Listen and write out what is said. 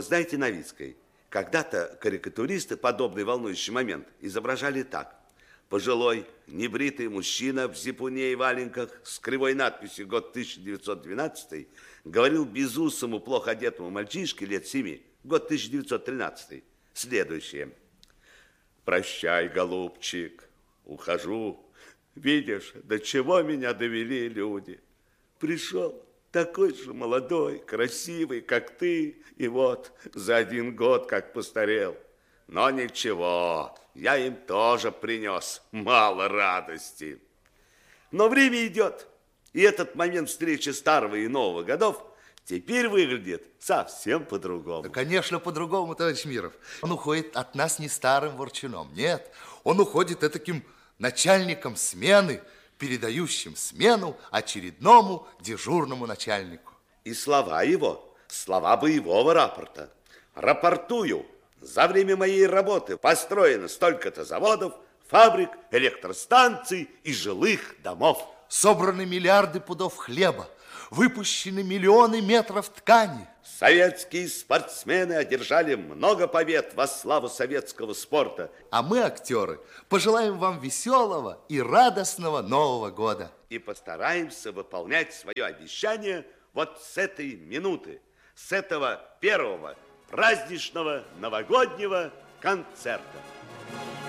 вы знаете, Новицкой, когда-то карикатуристы подобный волнующий момент изображали так. Пожилой, небритый мужчина в зипуне и валенках с кривой надписью «Год 1912» говорил безусому, плохо одетому мальчишке лет 7, год 1913, следующее. «Прощай, голубчик, ухожу. Видишь, до чего меня довели люди. Пришел такой же молодой, красивый, как ты, и вот за 1 год как постарел. Но ничего, я им тоже принес мало радости». Но время идет, и этот момент встречи старого и нового годов теперь выглядит совсем по-другому. Да, конечно, по-другому, товарищ Миров. Он уходит от нас не старым ворчуном, нет. Он уходит таким начальником смены, передающим смену очередному дежурному начальнику. И слова его, слова боевого рапорта. Рапортую. За время моей работы построено столько-то заводов, фабрик, электростанций и жилых домов. Собраны миллиарды пудов хлеба, выпущены миллионы метров ткани. Советские спортсмены одержали много побед во славу советского спорта. А мы, актеры, пожелаем вам веселого и радостного Нового года. И постараемся выполнять свое обещание вот с этой минуты, с этого первого праздничного новогоднего концерта.